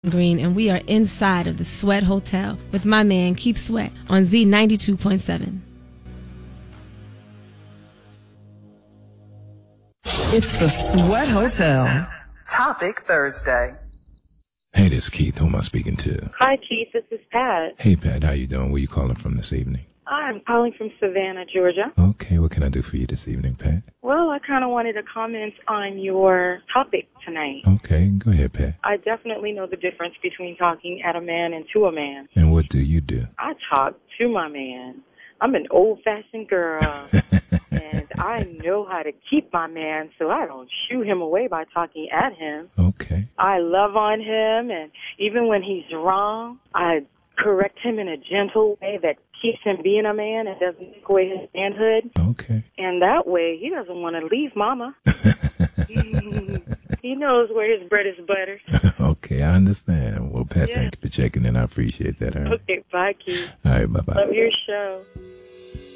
Green, and we are inside of the Sweat Hotel with my man Keep Sweat on Z92.7. It's the Sweat Hotel. Topic Thursday. Hey, this is Keith. Who am I speaking to? Hi, Keith. This is Pat. Hey, Pat. How you doing? Where you calling from this evening? I'm calling from Savannah, Georgia. Okay. What can I do for you this evening, Pat? Well, I kind of wanted to comment on your topic tonight. Okay. Go ahead, Pat. I definitely know the difference between talking at a man and to a man. And what do you do? I talk to my man. I'm an old-fashioned girl, and I know how to keep my man so I don't shoo him away by talking at him. Okay. I love on him, and even when he's wrong, I correct him in a gentle way that keeps him being a man and doesn't take away his manhood. Okay. And that way, he doesn't want to leave Mama. He knows where his bread is buttered. Okay, I understand. Well, Pat, Thank you for checking in. I appreciate that. All right. Okay, bye, Keith. All right, bye-bye. Love your show.